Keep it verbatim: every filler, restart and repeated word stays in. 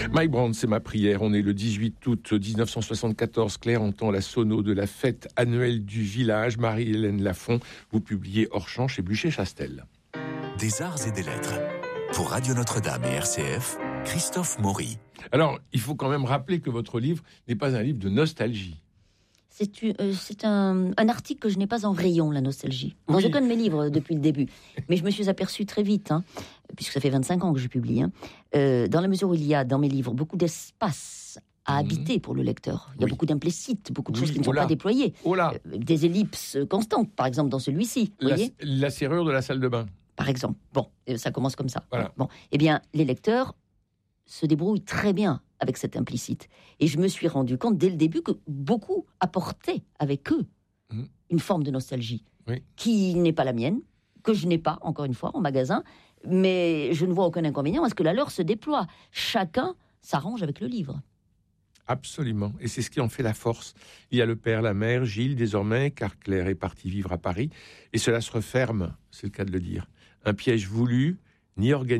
Mike Brand, c'est ma prière. On est le dix-huit août dix-neuf cent soixante-quatorze. Claire entend la sono de la fête annuelle du village. Marie-Hélène Lafont, vous publiez Hors-champ chez Buchet-Chastel. Des arts et des lettres. Pour Radio Notre-Dame et R C F, Christophe Maury. Alors, il faut quand même rappeler que votre livre n'est pas un livre de nostalgie. C'est, euh, c'est un, un article que je n'ai pas en rayon, la nostalgie. Dans Oui. aucun de mes livres depuis le début. Mais je me suis aperçue très vite, hein, puisque ça fait vingt-cinq ans que je publie, hein, euh, dans la mesure où il y a dans mes livres beaucoup d'espace à Mmh. habiter pour le lecteur. Il y a Oui. beaucoup d'implicites, beaucoup de Oui, choses qui ne oh sont là. pas déployées. Oh là, Euh, des ellipses constantes, par exemple, dans celui-ci. Vous la, voyez la serrure de la salle de bain. par exemple. Bon, euh, ça commence comme ça. Voilà. Bon, eh bien, les lecteurs se débrouillent très bien avec cet implicite. Et je me suis rendu compte dès le début que beaucoup apportaient avec eux Mhm. une forme de nostalgie Oui. qui n'est pas la mienne, que je n'ai pas, encore une fois, en magasin, mais je ne vois aucun inconvénient à ce que la leur se déploie. Chacun s'arrange avec le livre. Absolument. Et c'est ce qui en fait la force. Il y a le père, la mère, Gilles désormais, car Claire est partie vivre à Paris. Et cela se referme, c'est le cas de le dire. Un piège voulu, ni organisé.